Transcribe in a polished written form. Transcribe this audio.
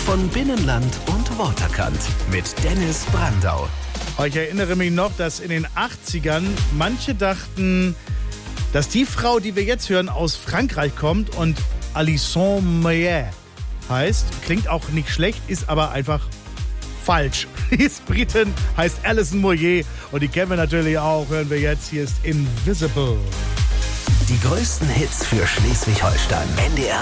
von Binnenland und Waterkant mit Dennis Brandau. Ich erinnere mich noch, dass in den 80ern manche dachten, dass die Frau, die wir jetzt hören, aus Frankreich kommt und Alison Moyet heißt. Klingt auch nicht schlecht, ist aber einfach falsch. Die ist Britin, heißt Alison Moyet und die kennen wir natürlich auch. Hören wir jetzt, hier ist Invisible. Die größten Hits für Schleswig-Holstein. NDR